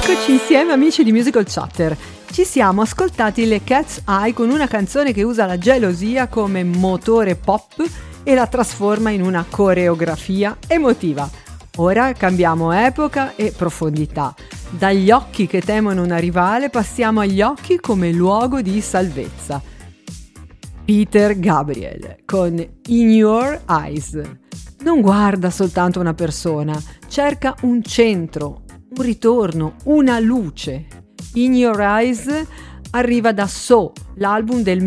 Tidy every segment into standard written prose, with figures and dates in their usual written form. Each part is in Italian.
Eccoci insieme amici di Musical Chatter. Ci siamo ascoltati le Cat's Eye con una canzone che usa la gelosia come motore pop e la trasforma in una coreografia emotiva. Ora cambiamo epoca e profondità. Dagli occhi che temono una rivale passiamo agli occhi come luogo di salvezza. Peter Gabriel con In Your Eyes. Non guarda soltanto una persona, cerca un centro, un ritorno, una luce. In Your Eyes arriva da So, l'album del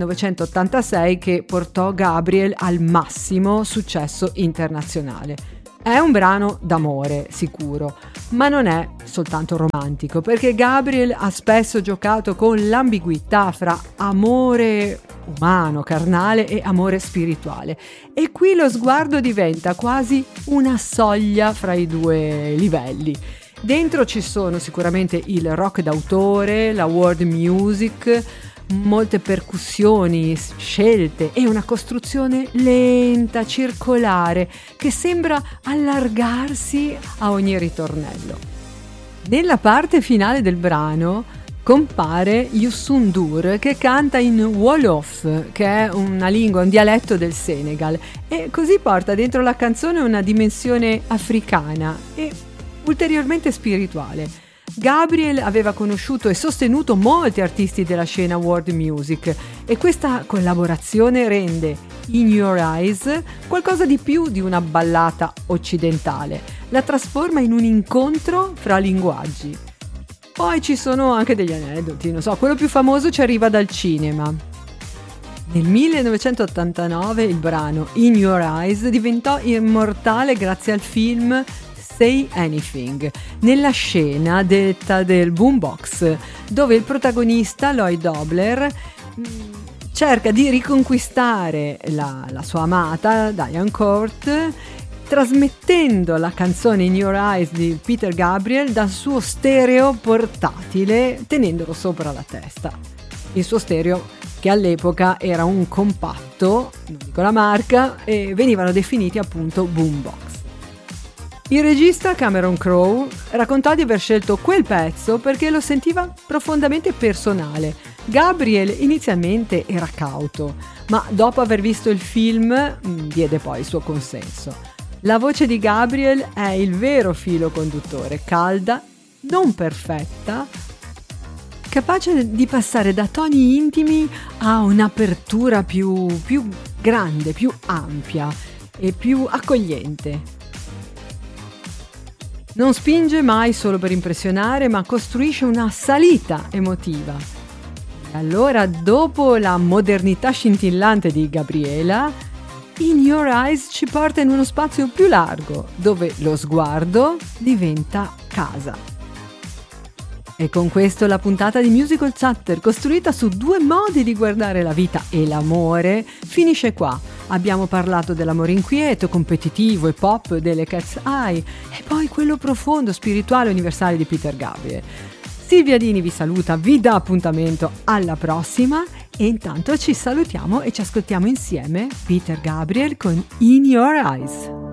1986 che portò Gabriel al massimo successo internazionale. È un brano d'amore, sicuro, ma non è soltanto romantico, perché Gabriel ha spesso giocato con l'ambiguità fra amore umano, carnale e amore spirituale. E qui lo sguardo diventa quasi una soglia fra i due livelli. Dentro ci sono sicuramente il rock d'autore, la world music, molte percussioni scelte e una costruzione lenta, circolare, che sembra allargarsi a ogni ritornello. Nella parte finale del brano compare Youssou N'Dour che canta in Wolof, che è una lingua, un dialetto del Senegal, e così porta dentro la canzone una dimensione africana e ulteriormente spirituale. Gabriel aveva conosciuto e sostenuto molti artisti della scena world music e questa collaborazione rende In Your Eyes qualcosa di più di una ballata occidentale, la trasforma in un incontro fra linguaggi. Poi ci sono anche degli aneddoti, non so, quello più famoso ci arriva dal cinema. Nel 1989 il brano In Your Eyes diventò immortale grazie al film Say Anything, nella scena detta del boombox, dove il protagonista, Lloyd Dobler, cerca di riconquistare la sua amata, Diane Court, trasmettendo la canzone In Your Eyes di Peter Gabriel dal suo stereo portatile, tenendolo sopra la testa. Il suo stereo, che all'epoca era un compatto, non dico la marca, e venivano definiti appunto boombox. Il regista Cameron Crowe raccontò di aver scelto quel pezzo perché lo sentiva profondamente personale. Gabriel inizialmente era cauto, ma dopo aver visto il film diede poi il suo consenso. La voce di Gabriel è il vero filo conduttore, calda, non perfetta, capace di passare da toni intimi a un'apertura più grande, più ampia e più accogliente. Non spinge mai solo per impressionare, ma costruisce una salita emotiva. E allora, dopo la modernità scintillante di Gabriela, In Your Eyes ci porta in uno spazio più largo, dove lo sguardo diventa casa. E con questo la puntata di Musical Chatter, costruita su due modi di guardare la vita e l'amore, finisce qua. Abbiamo parlato dell'amore inquieto, competitivo e pop delle Cat's Eye e poi quello profondo, spirituale e universale di Peter Gabriel. Silvia Dini vi saluta, vi dà appuntamento alla prossima e intanto ci salutiamo e ci ascoltiamo insieme Peter Gabriel con In Your Eyes.